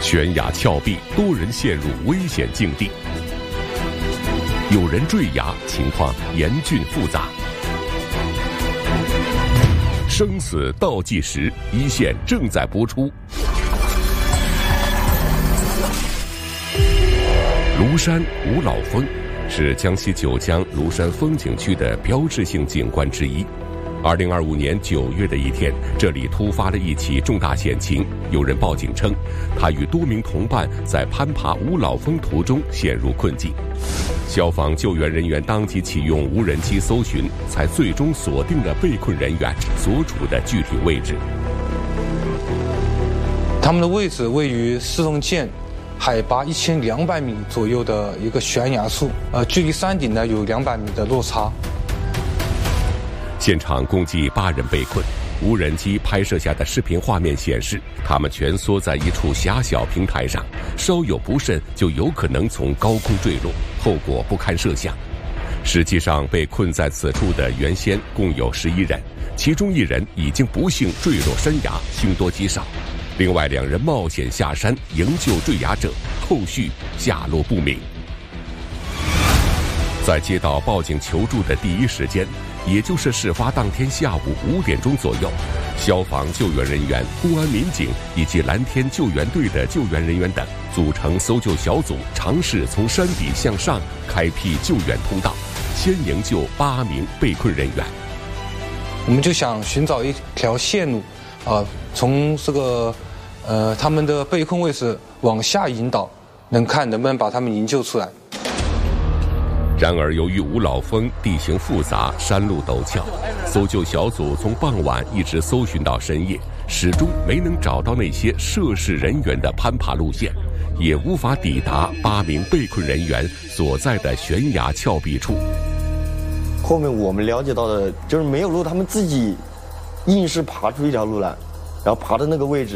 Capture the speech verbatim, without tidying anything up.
悬崖峭壁，多人陷入危险境地。有人坠崖，情况严峻复杂。生死倒计时，一线正在播出。庐山五老峰是江西九江庐山风景区的标志性景观之一。二零二五年九月的一天，这里突发了一起重大险情。有人报警称，他与多名同伴在攀爬五老峰途中陷入困境。消防救援人员当即启用无人机搜寻，才最终锁定了被困人员所处的具体位置。 他们的位置位于四通涧海拔一千两百米左右的一个悬崖处，呃，距离山顶呢有两百米的落差。 现场共计八人被困，无人机拍摄下的视频画面显示，他们蜷缩在一处狭小平台上，稍有不慎就有可能从高空坠落，后果不堪设想。实际上，被困在此处的原先共有十一人，其中一人已经不幸坠落山崖，凶多吉少。另外两人冒险下山营救坠崖者，后续下落不明。在接到报警求助的第一时间，也就是事发当天下午五点钟左右，消防救援人员、公安民警以及蓝天救援队的救援人员等组成搜救小组，尝试从山底向上开辟救援通道，先营救八名被困人员。 我们就想寻找一条线路，啊、呃，从这个呃他们的被困位置往下引导，能看能不能把他们营救出来。 然而，由于五老峰地形复杂，山路陡峭，搜救小组从傍晚一直搜寻到深夜，始终没能找到那些涉事人员的攀爬路线，也无法抵达八名被困人员所在的悬崖峭壁处。 后面我们了解到的就是没有路，他们自己硬是爬出一条路来，然后爬的那个位置